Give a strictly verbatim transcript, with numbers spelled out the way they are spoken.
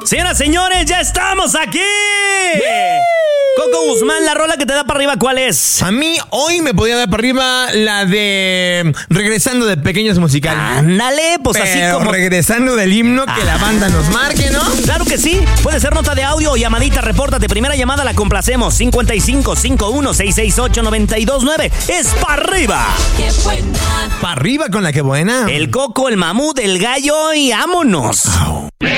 Señoras, señores, ya estamos aquí. Coco Guzmán, la rola que te da para arriba, ¿cuál es? A mí hoy me podía dar para arriba la de Regresando de Pequeños Musical. Ándale, pues Pero así como... regresando del himno que ah. la banda nos marque, ¿no? Claro que sí. Puede ser nota de audio o llamadita, repórtate. Primera llamada la complacemos. cincuenta y cinco, cincuenta y uno, seiscientos sesenta y ocho, noventa y dos nueve. Es para arriba. ¡Qué buena! Para arriba con la que buena. El Coco, el Mamut, el Gallo y vámonos. Oh.